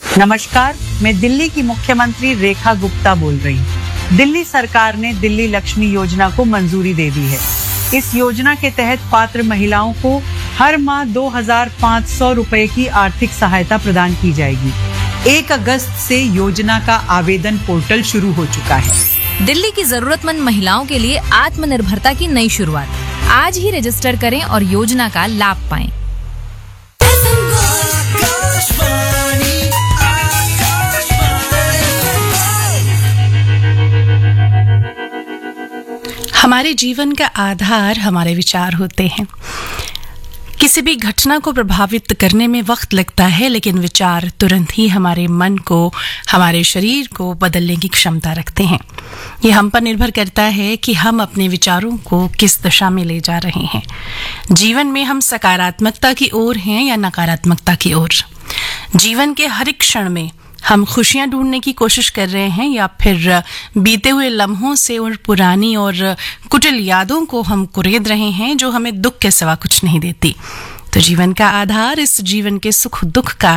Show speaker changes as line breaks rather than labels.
नमस्कार, मैं दिल्ली की मुख्यमंत्री रेखा गुप्ता बोल रही हूँ। दिल्ली सरकार ने दिल्ली लक्ष्मी योजना को मंजूरी दे दी है। इस योजना के तहत पात्र महिलाओं को हर माह 2,500 रुपए की आर्थिक सहायता प्रदान की जाएगी। 1 अगस्त से योजना का आवेदन पोर्टल शुरू हो चुका है।
दिल्ली की जरूरतमंद महिलाओं के लिए आत्मनिर्भरता की नई शुरुआत। आज ही रजिस्टर करें और योजना का लाभ पाएं।
हमारे जीवन का आधार हमारे विचार होते हैं। किसी भी घटना को प्रभावित करने में वक्त लगता है, लेकिन विचार तुरंत ही हमारे मन को, हमारे शरीर को बदलने की क्षमता रखते हैं। ये हम पर निर्भर करता है कि हम अपने विचारों को किस दिशा में ले जा रहे हैं। जीवन में हम सकारात्मकता की ओर हैं या नकारात्मकता की ओर। जीवन के हर एक क्षण में हम खुशियां ढूंढने की कोशिश कर रहे हैं या फिर बीते हुए लम्हों से और पुरानी और कुटिल यादों को हम कुरेद रहे हैं जो हमें दुख के सिवा कुछ नहीं देती। तो जीवन का आधार, इस जीवन के सुख दुख का